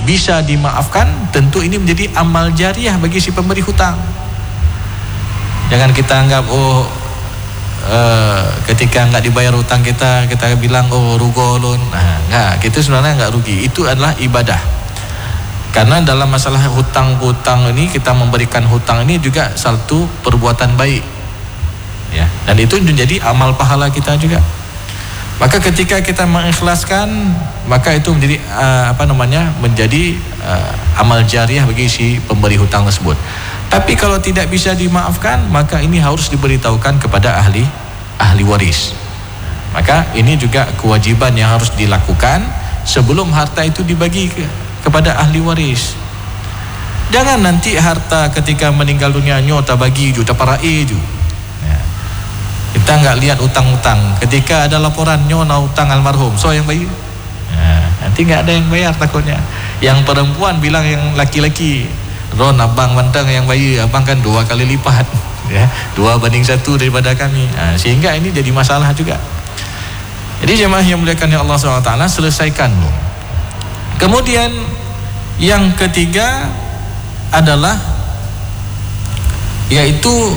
bisa dimaafkan, tentu ini menjadi amal jariah bagi si pemberi hutang. Jangan kita anggap ketika nggak dibayar hutang kita bilang rugo lun. Enggak, itu sebenarnya nggak rugi. Itu adalah ibadah. Karena dalam masalah hutang-hutang ini, kita memberikan hutang ini juga satu perbuatan baik, ya. Dan itu menjadi amal pahala kita juga. Maka ketika kita mengikhlaskan, maka itu menjadi menjadi amal jariah bagi si pemberi hutang tersebut. Tapi kalau tidak bisa dimaafkan, maka ini harus diberitahukan kepada ahli waris. Maka ini juga kewajiban yang harus dilakukan sebelum harta itu dibagi kepada ahli waris. Jangan nanti harta ketika meninggal dunia tak bagi ju, tak parai ju. Ya. Kita nggak lihat utang-utang. Ketika ada laporan na utang almarhum, so yang bayar. Ya, nanti nggak ada yang bayar takutnya. Yang perempuan bilang yang laki-laki, Ron abang mantang yang bayar, abang kan 2 kali lipat, ya, 2:1 daripada kami. Nah, sehingga ini jadi masalah juga. Jadi jemaah yang muliakan Allah SWT, selesaikan. Kemudian yang ketiga adalah yaitu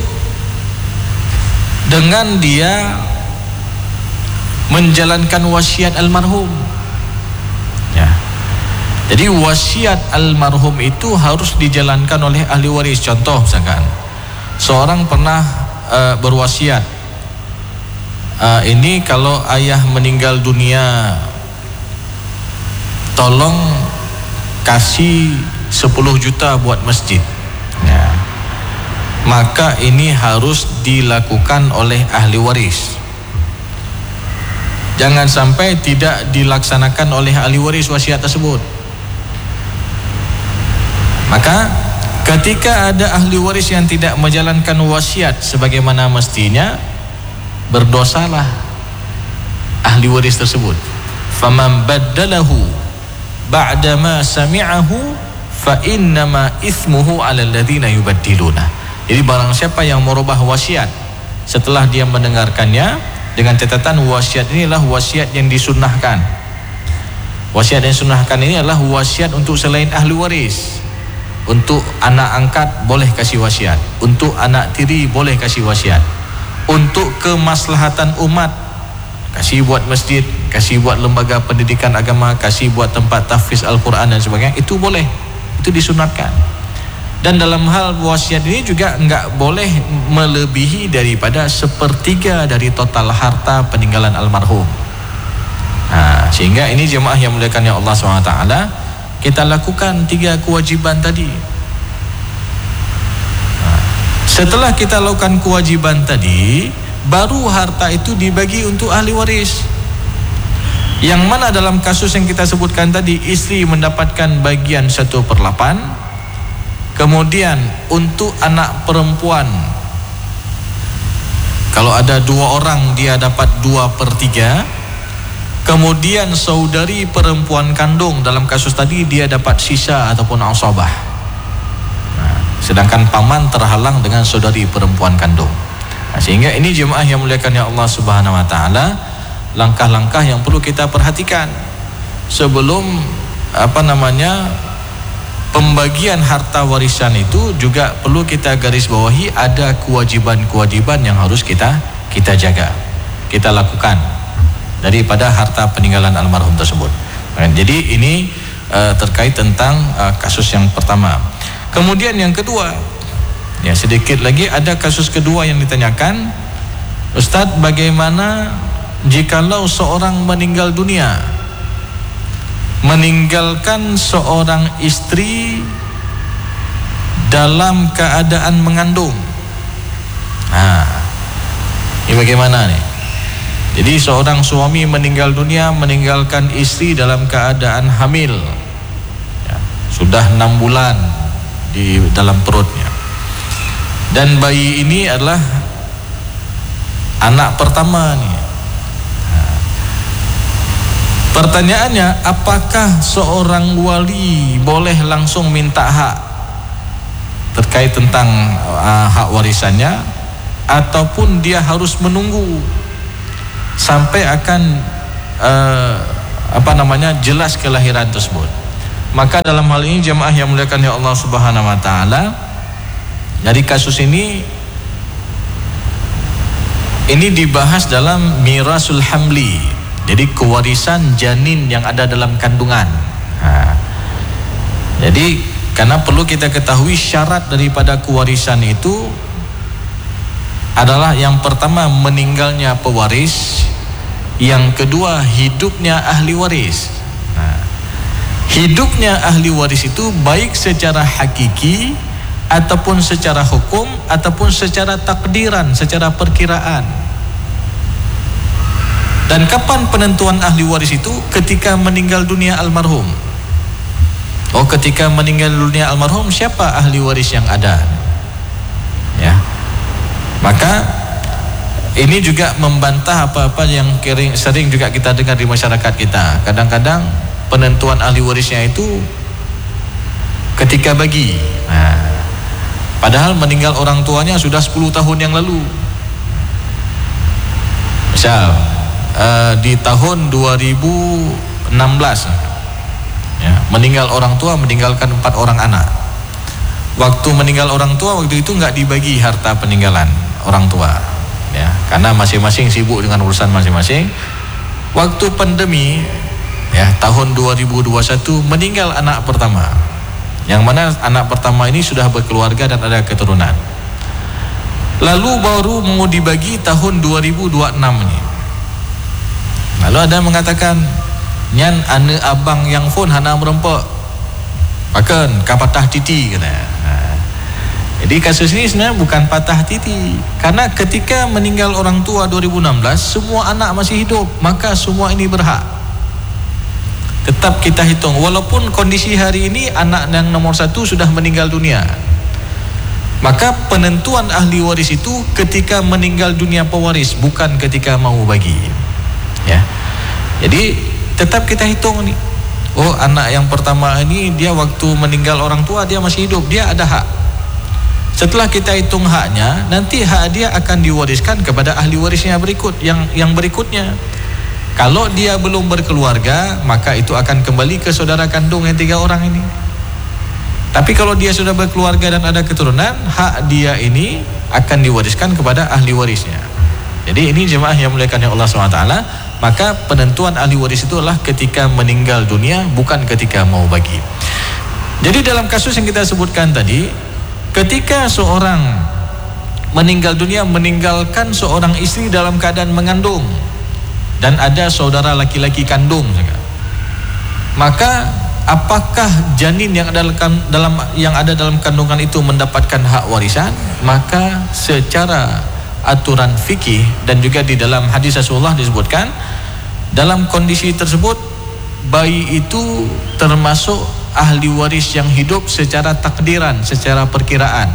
dengan dia menjalankan wasiat almarhum. Ya. Jadi wasiat almarhum itu harus dijalankan oleh ahli waris. Contoh misalkan seorang pernah berwasiat, ini kalau ayah meninggal dunia, tolong kasih 10 juta buat masjid. Ya. Maka ini harus dilakukan oleh ahli waris. Jangan sampai tidak dilaksanakan oleh ahli waris wasiat tersebut. Maka ketika ada ahli waris yang tidak menjalankan wasiat sebagaimana mestinya, berdosalah ahli waris tersebut. Faman baddalahu ba'dama sami'ahu fa innama ithmuhu 'alal ladzina yubaddiluna. Jadi barang siapa yang merubah wasiat setelah dia mendengarkannya, dengan catatan wasiat ini adalah wasiat yang disunnahkan. Wasiat yang disunnahkan ini adalah wasiat untuk selain ahli waris. Untuk anak angkat boleh kasih wasiat, untuk anak tiri boleh kasih wasiat, untuk kemaslahatan umat kasih buat masjid, kasih buat lembaga pendidikan agama, kasih buat tempat tahfiz Al-Quran dan sebagainya, itu boleh, itu disunatkan. Dan dalam hal wasiat ini juga enggak boleh melebihi daripada 1/3 dari total harta peninggalan almarhum. Nah, sehingga ini jemaah yang muliakan ya Allah SWT, kita lakukan 3 kewajiban tadi. Nah, setelah kita lakukan kewajiban tadi, baru harta itu dibagi untuk ahli waris. Yang mana dalam kasus yang kita sebutkan tadi, istri mendapatkan bagian 1/8, kemudian untuk anak perempuan, kalau ada 2 orang dia dapat 2/3, kemudian saudari perempuan kandung dalam kasus tadi dia dapat sisa ataupun asabah. Nah, sedangkan paman terhalang dengan saudari perempuan kandung. Nah, sehingga ini jemaah yang muliakan ya Allah Subhanahu wa taala, langkah-langkah yang perlu kita perhatikan sebelum pembagian harta warisan itu. Juga perlu kita garis bawahi, ada kewajiban-kewajiban yang harus kita jaga, kita lakukan daripada harta peninggalan almarhum tersebut. Jadi ini terkait tentang kasus yang pertama. Kemudian yang kedua, ya sedikit lagi ada kasus kedua yang ditanyakan, Ustadz, bagaimana jikalau seorang meninggal dunia, meninggalkan seorang istri dalam keadaan mengandung? Nah, ini bagaimana nih? Jadi seorang suami meninggal dunia, meninggalkan istri dalam keadaan hamil, ya, sudah 6 bulan di dalam perutnya, dan bayi ini adalah anak pertama nih. Nah, pertanyaannya, apakah seorang wali boleh langsung minta hak terkait tentang hak warisannya, ataupun dia harus menunggu sampai akan jelas kelahiran tersebut? Maka dalam hal ini jemaah yang muliakan ya Allah Subhanahu wa taala, dari kasus ini dibahas dalam mirasul hamli. Jadi kewarisan janin yang ada dalam kandungan. Jadi karena perlu kita ketahui syarat daripada kewarisan itu adalah yang pertama meninggalnya pewaris, yang kedua hidupnya ahli waris. Hidupnya ahli waris itu baik secara hakiki ataupun secara hukum ataupun secara takdiran, secara perkiraan. Dan kapan penentuan ahli waris itu? Ketika meninggal dunia almarhum. Ketika meninggal dunia almarhum, siapa ahli waris yang ada? Ya. Maka ini juga membantah apa-apa yang sering juga kita dengar di masyarakat kita. Kadang-kadang penentuan ahli warisnya itu ketika bagi. Padahal meninggal orang tuanya sudah 10 tahun yang lalu. Misal di tahun 2016 ya, meninggal orang tua, meninggalkan 4 orang anak. Waktu meninggal orang tua, waktu itu nggak dibagi harta peninggalan orang tua ya, karena masing-masing sibuk dengan urusan masing-masing. Waktu pandemi ya, tahun 2021 meninggal anak pertama, yang mana anak pertama ini sudah berkeluarga dan ada keturunan. Lalu baru mau dibagi tahun 2026 ini. Lalu ada yang mengatakan, nyan ane abang yang phone hana merempok pakan kapatah titi kata. Jadi kasus ini sebenarnya bukan patah titi, karena ketika meninggal orang tua 2016 semua anak masih hidup, maka semua ini berhak. Tetap kita hitung, walaupun kondisi hari ini anak yang nomor 1 sudah meninggal dunia, maka penentuan ahli waris itu ketika meninggal dunia pewaris, bukan ketika mau bagi ya. Jadi tetap kita hitung nih, anak yang pertama ini dia waktu meninggal orang tua dia masih hidup, dia ada hak. Setelah kita hitung haknya, nanti hak dia akan diwariskan kepada ahli warisnya yang berikutnya. Kalau dia belum berkeluarga, maka itu akan kembali ke saudara kandung yang 3 orang ini. Tapi kalau dia sudah berkeluarga dan ada keturunan, hak dia ini akan diwariskan kepada ahli warisnya. Jadi ini jemaah yang muliakan Allah SWT, maka penentuan ahli waris itu adalah ketika meninggal dunia, bukan ketika mau bagi. Jadi dalam kasus yang kita sebutkan tadi, ketika seorang meninggal dunia, meninggalkan seorang istri dalam keadaan mengandung dan ada saudara laki-laki kandung, maka apakah janin yang ada dalam kandungan itu mendapatkan hak warisan? Maka secara aturan fikih dan juga di dalam hadis Rasulullah disebutkan, dalam kondisi tersebut bayi itu termasuk ahli waris yang hidup secara takdiran, secara perkiraan.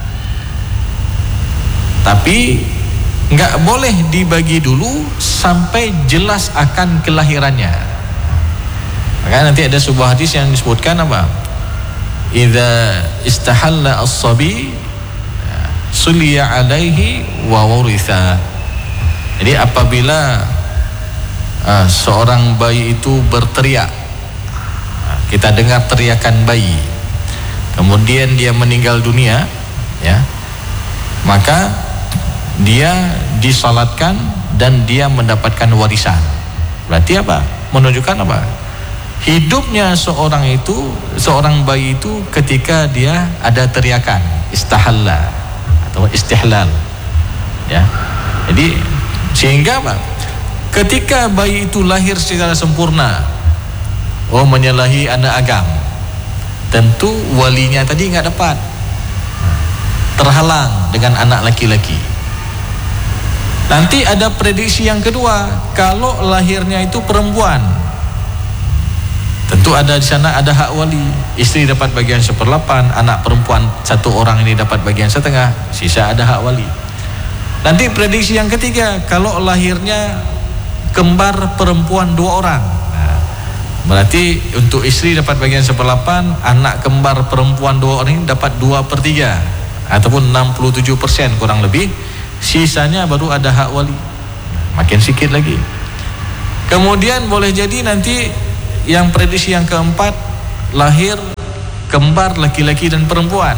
Tapi nggak boleh dibagi dulu sampai jelas akan kelahirannya. Maka nanti ada sebuah hadis yang disebutkan apa? Idza istahalla as-sabi suliya alaihi wa waritha. Jadi apabila seorang bayi itu berteriak, kita dengar teriakan bayi, kemudian dia meninggal dunia ya, maka dia disalatkan dan dia mendapatkan warisan. Berarti apa? Menunjukkan apa? Hidupnya seorang bayi itu ketika dia ada teriakan istahalla atau istihlal ya. Jadi sehingga apa? Ketika bayi itu lahir secara sempurna, menyalahi anak agam, tentu walinya tadi nggak dapat, terhalang dengan anak laki-laki. Nanti ada prediksi yang kedua, kalau lahirnya itu perempuan, tentu ada di sana ada hak wali. Istri dapat bagian 1/8, anak perempuan 1 orang ini dapat bagian 1/2, sisa ada hak wali. Nanti prediksi yang ketiga, kalau lahirnya kembar perempuan 2 orang, berarti untuk istri dapat bagian 1/8, anak kembar perempuan 2 orang ini dapat 2/3 ataupun 67% kurang lebih. Sisanya baru ada hak wali, makin sedikit lagi. Kemudian boleh jadi nanti yang prediksi yang keempat, lahir kembar laki-laki dan perempuan.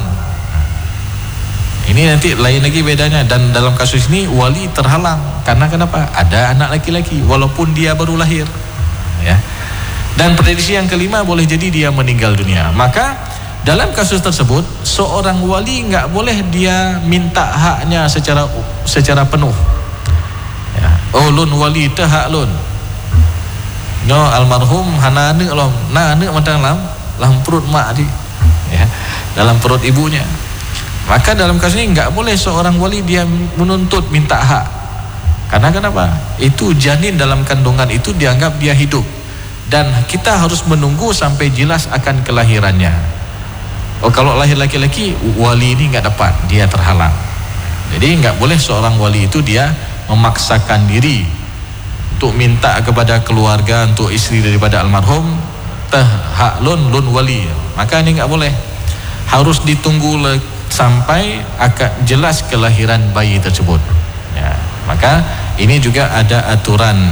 Ini nanti lain lagi bedanya. Dan dalam kasus ini wali terhalang karena kenapa? Ada anak laki-laki walaupun dia baru lahir, ya. Dan prediksi yang kelima, boleh jadi dia meninggal dunia. Maka dalam kasus tersebut seorang wali nggak boleh dia minta haknya secara penuh, ya. Oh lun wali teh hak lun no almarhum hana aneuk lom na aneuk mentang lam perut mak di, ya, dalam perut ibunya. Maka dalam kasus ini nggak boleh seorang wali dia menuntut minta hak. Karena kenapa? Itu janin dalam kandungan itu dianggap dia hidup, dan kita harus menunggu sampai jelas akan kelahirannya. Oh, kalau lahir laki-laki, wali ini nggak dapat, dia terhalang. Jadi nggak boleh seorang wali itu dia memaksakan diri untuk minta kepada keluarga, untuk istri daripada almarhum, teh hak lun wali. Maka ini nggak boleh. Harus ditunggu sampai akan jelas kelahiran bayi tersebut, ya. Maka ini juga ada aturan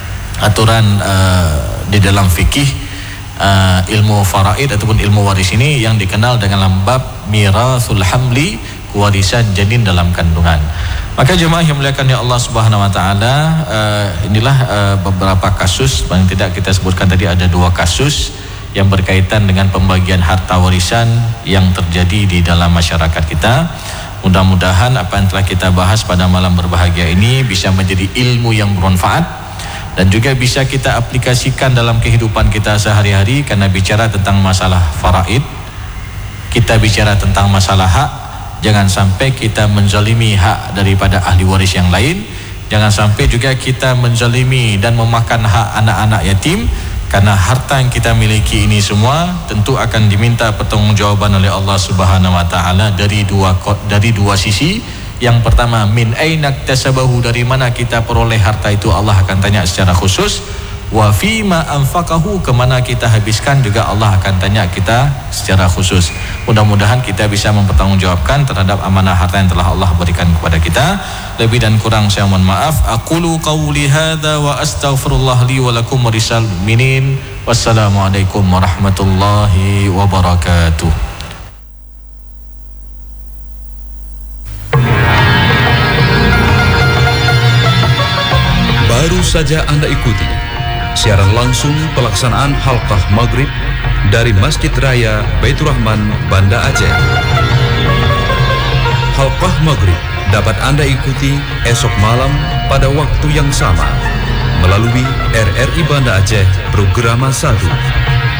di dalam fikih ilmu faraid ataupun ilmu waris ini yang dikenal dengan bab mirasul hamli, warisan janin dalam kandungan. Maka jemaah yang muliakan ya Allah Subhanahu wa taala, inilah beberapa kasus, paling tidak kita sebutkan tadi ada 2 kasus yang berkaitan dengan pembagian harta warisan yang terjadi di dalam masyarakat kita. Mudah-mudahan apa yang telah kita bahas pada malam berbahagia ini bisa menjadi ilmu yang bermanfaat dan juga bisa kita aplikasikan dalam kehidupan kita sehari-hari. Karena bicara tentang masalah faraid, kita bicara tentang masalah hak, jangan sampai kita menzalimi hak daripada ahli waris yang lain. Jangan sampai juga kita menzalimi dan memakan hak anak-anak yatim. Karena harta yang kita miliki ini semua tentu akan diminta pertanggungjawaban oleh Allah Subhanahu wa taala dari dua sisi. Yang pertama, min aina iktasabahu, dari mana kita peroleh harta itu, Allah akan tanya secara khusus. Wa fima anfaqahu, kemana kita habiskan, juga Allah akan tanya kita secara khusus. Mudah-mudahan kita bisa mempertanggungjawabkan terhadap amanah harta yang telah Allah berikan kepada kita. Lebih dan kurang saya mohon maaf. Aqulu qawli hadza wa astaghfirullah li wa lakum wa lisal mu'minin. Wassalamualaikum warahmatullahi wabarakatuh. Baru saja Anda ikuti siaran langsung pelaksanaan halqah maghrib dari Masjid Raya Baitur Rahman, Banda Aceh. Halqah maghrib dapat Anda ikuti esok malam pada waktu yang sama melalui RRI Banda Aceh Programa 1.